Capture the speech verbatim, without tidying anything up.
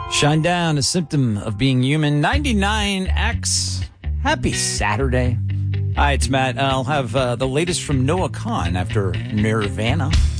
Shine down, a symptom of being human. ninety-nine X. Happy Saturday. Hi, it's Matt. I'll have uh, the latest from Noah Khan after Nirvana.